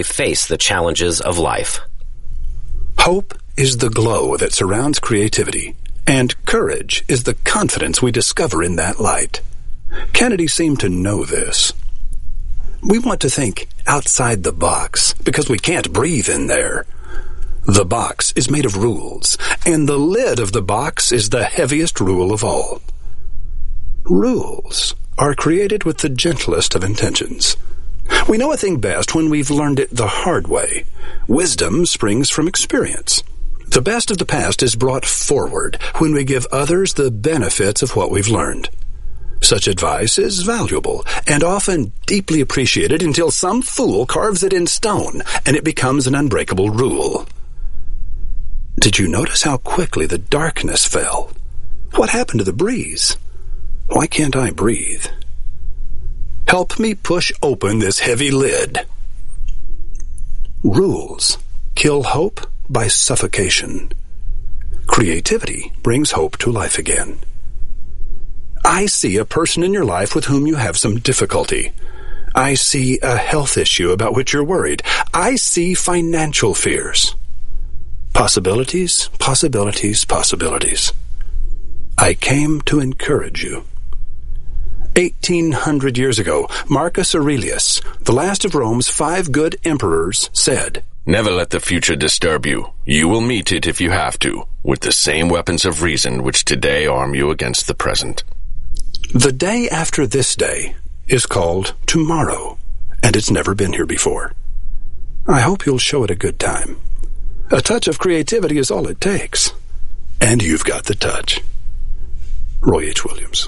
face the challenges of life. Hope is the glow that surrounds creativity, and courage is the confidence we discover in that light. Kennedy seemed to know this. We want to think outside the box because we can't breathe in there. The box is made of rules, and the lid of the box is the heaviest rule of all. Rules are created with the gentlest of intentions. We know a thing best when we've learned it the hard way. Wisdom springs from experience. The best of the past is brought forward when we give others the benefits of what we've learned. Such advice is valuable and often deeply appreciated until some fool carves it in stone and it becomes an unbreakable rule. Did you notice how quickly the darkness fell? What happened to the breeze? Why can't I breathe? Help me push open this heavy lid. Rules kill hope by suffocation. Creativity brings hope to life again. I see a person in your life with whom you have some difficulty. I see a health issue about which you're worried. I see financial fears. Possibilities, possibilities, possibilities. I came to encourage you. 1800 years ago, Marcus Aurelius, the last of Rome's 5 good emperors, said, "Never let the future disturb you. You will meet it if you have to, with the same weapons of reason which today arm you against the present." The day after this day is called tomorrow, and it's never been here before. I hope you'll show it a good time. A touch of creativity is all it takes, and you've got the touch. Roy H. Williams.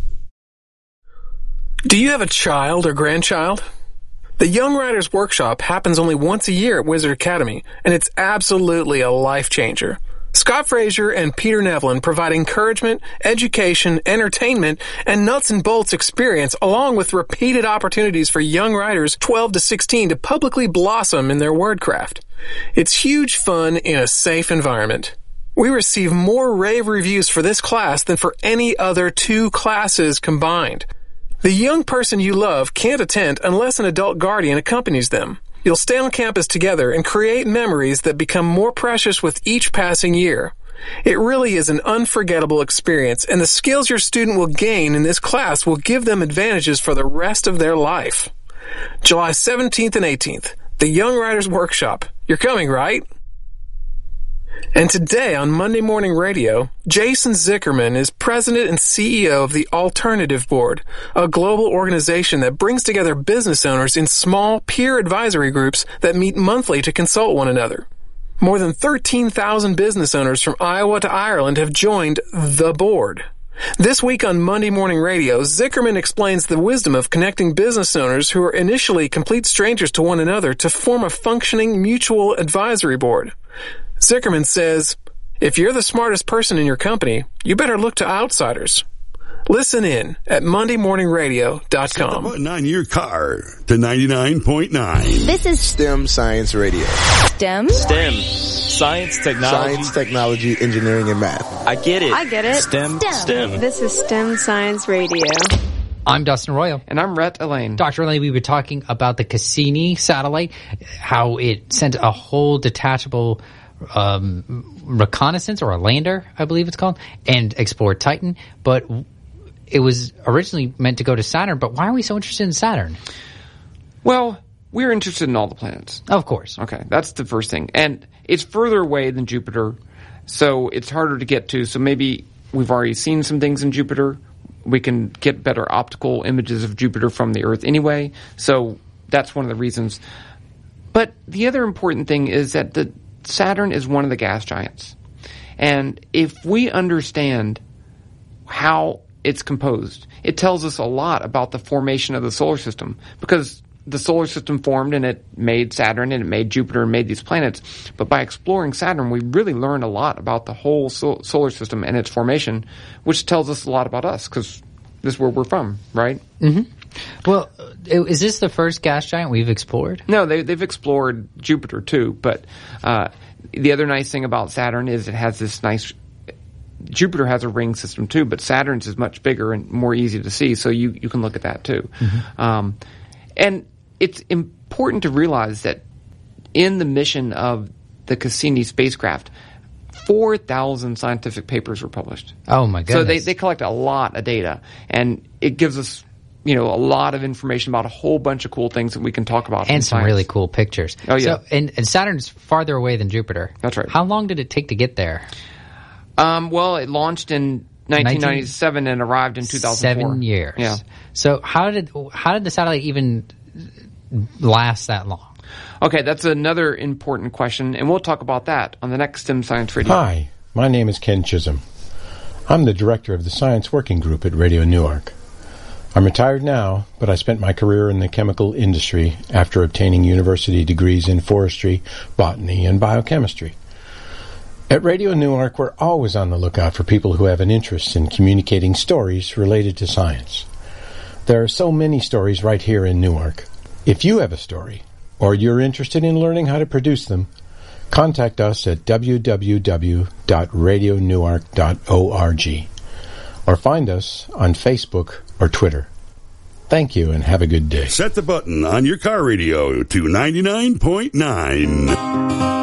Do you have a child or grandchild? The Young Writers Workshop happens only once a year at Wizard Academy, and it's absolutely a life changer. Scott Frazier and Peter Nevlin provide encouragement, education, entertainment, and nuts and bolts experience, along with repeated opportunities for young writers 12 to 16 to publicly blossom in their wordcraft. It's huge fun in a safe environment. We receive more rave reviews for this class than for any other 2 classes combined. The young person you love can't attend unless an adult guardian accompanies them. You'll stay on campus together and create memories that become more precious with each passing year. It really is an unforgettable experience, and the skills your student will gain in this class will give them advantages for the rest of their life. July 17th and 18th, the Young Writers Workshop. You're coming, right? And today on Monday Morning Radio, Jason Zickerman is president and CEO of the Alternative Board, a global organization that brings together business owners in small peer advisory groups that meet monthly to consult one another. More than 13,000 business owners from Iowa to Ireland have joined the board. This week on Monday Morning Radio, Zickerman explains the wisdom of connecting business owners who are initially complete strangers to one another to form a functioning mutual advisory board. Zickerman says, if you're the smartest person in your company, you better look to outsiders. Listen in at MondayMorningRadio.com. Set the button on your car to 99.9. This is STEM Science Radio. STEM? STEM. Science, technology, engineering, and math. I get it. I get it. STEM. This is STEM Science Radio. I'm Dustin Royal. And I'm Rhett Elaine. Dr. Elaine, we were talking about the Cassini satellite, how it sent a whole detachable reconnaissance, or a lander, I believe it's called, and explored Titan. But it was originally meant to go to Saturn. But why are we so interested in Saturn? Well, we're interested in all the planets. Of course. Okay, that's the first thing. And it's further away than Jupiter, so it's harder to get to. So maybe we've already seen some things in Jupiter. We can get better optical images of Jupiter from the Earth anyway. So that's one of the reasons. But the other important thing is that Saturn is one of the gas giants. And if we understand how it's composed, it tells us a lot about the formation of the solar system, because the solar system formed and it made Saturn and it made Jupiter and made these planets. But by exploring Saturn, we really learned a lot about the whole solar system and its formation, which tells us a lot about us, because this is where we're from, right? Mm-hmm. Well, is this the first gas giant we've explored? No, they've explored Jupiter too, but the other nice thing about Saturn is it has this nice... Jupiter has a ring system too, but Saturn's is much bigger and more easy to see, so you can look at that too. Mm-hmm. And it's important to realize that in the mission of the Cassini spacecraft, 4,000 scientific papers were published. Oh, my goodness. So they collect a lot of data, and it gives us a lot of information about a whole bunch of cool things that we can talk about. And some science. really cool pictures. Oh, yeah. So, and Saturn's farther away than Jupiter. That's right. How long did it take to get there? Well, it launched in 1997 and arrived in 2004. 7 years. Yeah. So how did the satellite even last that long? Okay, that's another important question, and we'll talk about that on the next STEM Science Radio. Hi, my name is Ken Chisholm. I'm the director of the Science Working Group at Radio Newark. I'm retired now, but I spent my career in the chemical industry after obtaining university degrees in forestry, botany, and biochemistry. At Radio Newark, we're always on the lookout for people who have an interest in communicating stories related to science. There are so many stories right here in Newark. If you have a story, or you're interested in learning how to produce them, contact us at www.radionewark.org or find us on Facebook or Twitter. Thank you and have a good day. Set the button on your car radio to 99.9.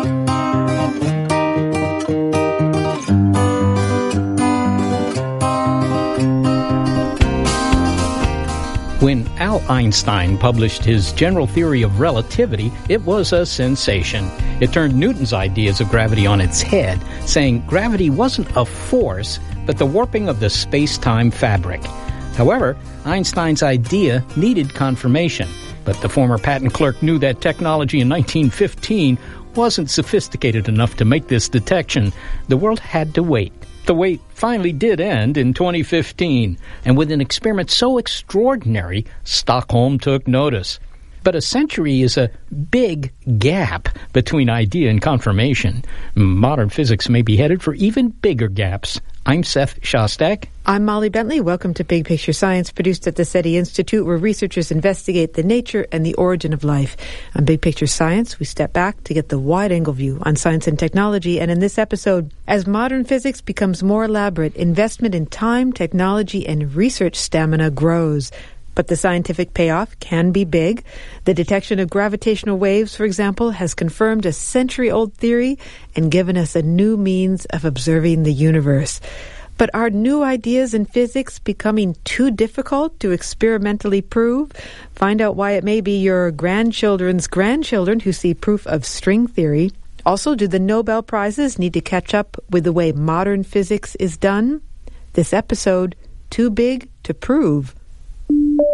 When Al Einstein published his general theory of relativity, it was a sensation. It turned Newton's ideas of gravity on its head, saying gravity wasn't a force, but the warping of the space-time fabric. However, Einstein's idea needed confirmation, but the former patent clerk knew that technology in 1915 wasn't sophisticated enough to make this detection. The world had to wait. The wait finally did end in 2015, and with an experiment so extraordinary, Stockholm took notice. But a century is a big gap between idea and confirmation. Modern physics may be headed for even bigger gaps. I'm Seth Shostak. I'm Molly Bentley. Welcome to Big Picture Science, produced at the SETI Institute, where researchers investigate the nature and the origin of life. On Big Picture Science, we step back to get the wide-angle view on science and technology. And in this episode, as modern physics becomes more elaborate, investment in time, technology, and research stamina grows. But the scientific payoff can be big. The detection of gravitational waves, for example, has confirmed a century-old theory and given us a new means of observing the universe. But are new ideas in physics becoming too difficult to experimentally prove? Find out why it may be your grandchildren's grandchildren who see proof of string theory. Also, do the Nobel Prizes need to catch up with the way modern physics is done? This episode, Too Big to Prove.